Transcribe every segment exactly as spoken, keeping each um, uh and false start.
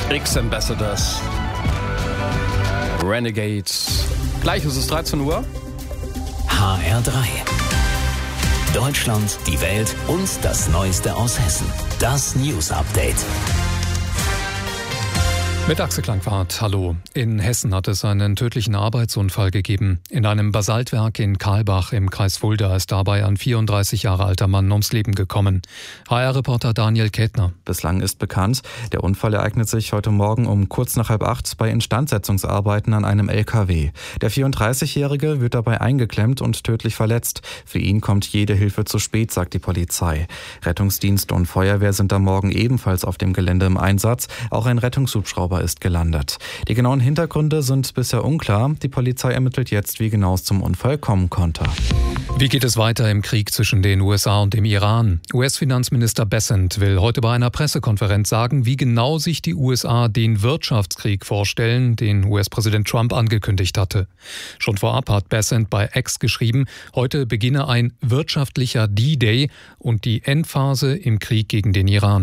X-Ambassadors, Renegades. Gleich ist es dreizehn Uhr. H R drei. Deutschland, die Welt und das Neueste aus Hessen. Das News Update. Mit Axel Klangfahrt, hallo. In Hessen hat es einen tödlichen Arbeitsunfall gegeben. In einem Basaltwerk in Kahlbach im Kreis Fulda ist dabei ein vierunddreißig Jahre alter Mann ums Leben gekommen. H R-Reporter Daniel Kätner. Bislang ist bekannt, der Unfall ereignet sich heute Morgen um kurz nach halb acht bei Instandsetzungsarbeiten an einem L K W. Der vierunddreißigjährige wird dabei eingeklemmt und tödlich verletzt. Für ihn kommt jede Hilfe zu spät, sagt die Polizei. Rettungsdienst und Feuerwehr sind am Morgen ebenfalls auf dem Gelände im Einsatz. Auch ein Rettungshubschrauber ist gelandet. Die genauen Hintergründe sind bisher unklar. Die Polizei ermittelt jetzt, wie genau es zum Unfall kommen konnte. Wie geht es weiter im Krieg zwischen den U S A und dem Iran? U S-Finanzminister Bessent will heute bei einer Pressekonferenz sagen, wie genau sich die U S A den Wirtschaftskrieg vorstellen, den U S-Präsident Trump angekündigt hatte. Schon vorab hat Bessent bei X geschrieben, heute beginne ein wirtschaftlicher D-Day und die Endphase im Krieg gegen den Iran.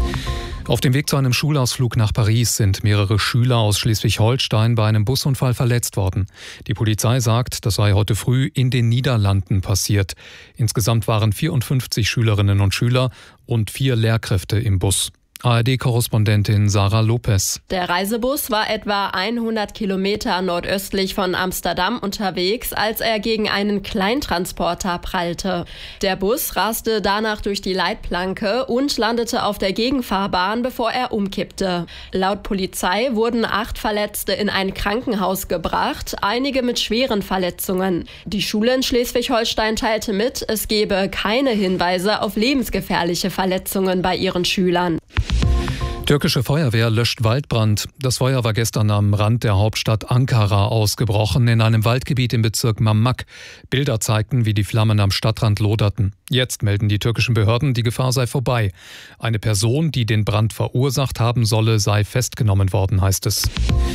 Auf dem Weg zu einem Schulausflug nach Paris sind mehrere Schüler aus Schleswig-Holstein bei einem Busunfall verletzt worden. Die Polizei sagt, das sei heute früh in den Niederlanden passiert. Insgesamt waren vierundfünfzig Schülerinnen und Schüler und vier Lehrkräfte im Bus. A R D-Korrespondentin Sarah Lopez. Der Reisebus war etwa hundert Kilometer nordöstlich von Amsterdam unterwegs, als er gegen einen Kleintransporter prallte. Der Bus raste danach durch die Leitplanke und landete auf der Gegenfahrbahn, bevor er umkippte. Laut Polizei wurden acht Verletzte in ein Krankenhaus gebracht, einige mit schweren Verletzungen. Die Schule in Schleswig-Holstein teilte mit, es gebe keine Hinweise auf lebensgefährliche Verletzungen bei ihren Schülern. Türkische Feuerwehr löscht Waldbrand. Das Feuer war gestern am Rand der Hauptstadt Ankara ausgebrochen, in einem Waldgebiet im Bezirk Mamak. Bilder zeigten, wie die Flammen am Stadtrand loderten. Jetzt melden die türkischen Behörden, die Gefahr sei vorbei. Eine Person, die den Brand verursacht haben solle, sei festgenommen worden, heißt es.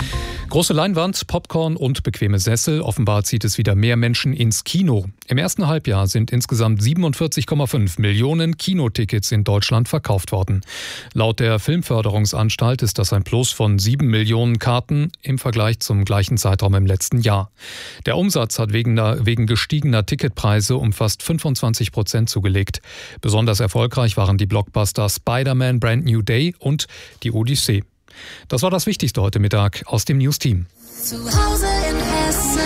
Große Leinwand, Popcorn und bequeme Sessel. Offenbar zieht es wieder mehr Menschen ins Kino. Im ersten Halbjahr sind insgesamt siebenundvierzig Komma fünf Millionen Kinotickets in Deutschland verkauft worden. Laut der Filmförderungsanstalt ist das ein Plus von sieben Millionen Karten im Vergleich zum gleichen Zeitraum im letzten Jahr. Der Umsatz hat wegen, der, wegen gestiegener Ticketpreise um fast fünfundzwanzig Prozent zugelegt. Besonders erfolgreich waren die Blockbuster Spider-Man Brand New Day und die Odyssee. Das war das Wichtigste heute Mittag aus dem News-Team. Zu Hause in Hessen.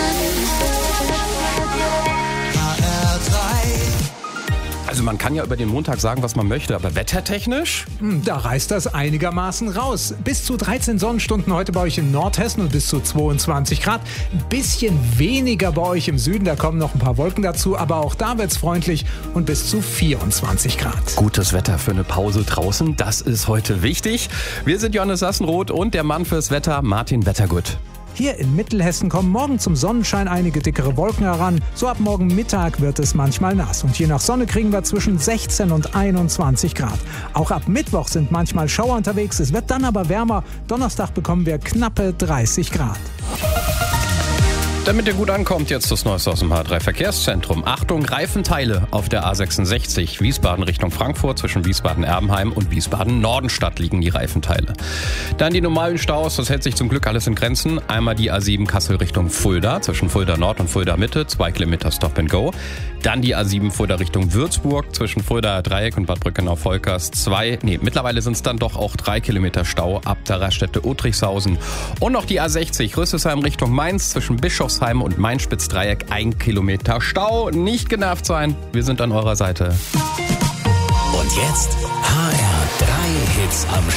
H R drei. Also man kann ja über den Montag sagen, was man möchte, aber wettertechnisch? Da reißt das einigermaßen raus. Bis zu dreizehn Sonnenstunden heute bei euch in Nordhessen und bis zu zweiundzwanzig Grad. Ein bisschen weniger bei euch im Süden, da kommen noch ein paar Wolken dazu, aber auch da wird's freundlich und bis zu vierundzwanzig Grad. Gutes Wetter für eine Pause draußen, das ist heute wichtig. Wir sind Johannes Sassenroth und der Mann fürs Wetter, Martin Wettergut. Hier in Mittelhessen kommen morgen zum Sonnenschein einige dickere Wolken heran. So ab morgen Mittag wird es manchmal nass. Und je nach Sonne kriegen wir zwischen sechzehn und einundzwanzig Grad. Auch ab Mittwoch sind manchmal Schauer unterwegs. Es wird dann aber wärmer. Donnerstag bekommen wir knappe dreißig Grad. Damit ihr gut ankommt, jetzt das Neueste aus dem H R drei Verkehrszentrum. Achtung, Reifenteile auf der A sechsundsechzig. Wiesbaden Richtung Frankfurt, zwischen Wiesbaden-Erbenheim und Wiesbaden-Nordenstadt liegen die Reifenteile. Dann die normalen Staus, das hält sich zum Glück alles in Grenzen. Einmal die A sieben Kassel Richtung Fulda, zwischen Fulda Nord und Fulda Mitte, zwei Kilometer Stop and Go. Dann die A sieben Fulda Richtung Würzburg, zwischen Fulda Dreieck und Bad Brückenau-Volkers, zwei, nee, mittlerweile sind es dann doch auch drei Kilometer Stau ab der Raststätte Otrichshausen. Und noch die A sechzig Rüsselsheim Richtung Mainz, zwischen Bischofsheim und Main-Spitz-Dreieck, ein Kilometer Stau. Nicht genervt sein, wir sind an eurer Seite. Und jetzt H R drei Hits am